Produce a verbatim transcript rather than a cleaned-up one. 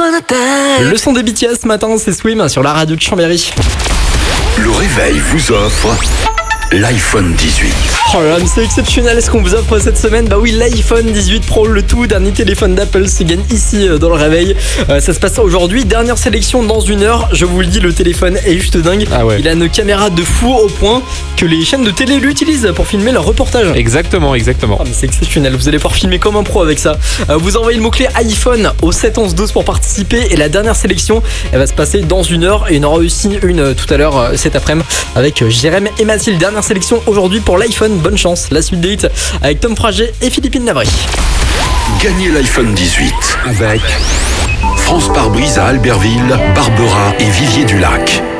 Le son des B T S ce matin, c'est Swim sur la radio de Chambéry. Le réveil vous offre l'iPhone dix-huit. Oh là là, mais c'est exceptionnel ce qu'on vous offre cette semaine. Bah oui, l'iPhone dix-huit Pro, le tout dernier téléphone d'Apple se gagne ici dans le réveil. Euh, ça se passe aujourd'hui, dernière sélection dans une heure. Je vous le dis, le téléphone est juste dingue. Ah ouais. Il a une caméra de fou au point que les chaînes de télé l'utilisent pour filmer leurs reportages. Exactement, exactement. Oh, mais c'est exceptionnel, vous allez pouvoir filmer comme un pro avec ça. Euh, vous envoyez le mot-clé iPhone au sept onze douze pour participer. Et la dernière sélection, elle va se passer dans une heure. Et il y en aura aussi une euh, tout à l'heure euh, cet après-midi avec euh, Jérém et Mathilde. Dernière sélection aujourd'hui pour l'iPhone. Bonne chance. La suite des hits avec Tom Frager et Philippine Navry. Gagnez l'iPhone dix-huit avec France Pare-Brise à Albertville, Barbera et Vivier-du-Lac.